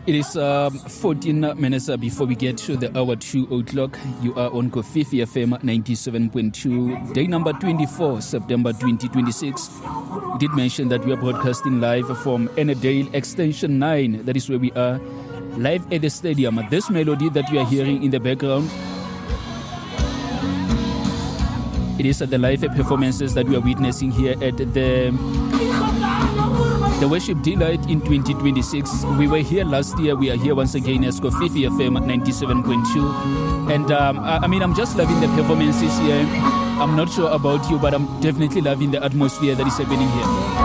It is 14 minutes before we get to the hour 2 o'clock. You are on Kofifi FM 97.2, day number 24, September 2026. We did mention that we are broadcasting live from Ennerdale Extension 9. That is where we are, live at the stadium. This melody that you are hearing in the background, it is the live performances that we are witnessing here at the Worship Delight in 2026. We were here last year. We are here once again as Kofifi FM 97.2. And I'm just loving the performances here. I'm not sure about you, but I'm definitely loving the atmosphere that is happening here.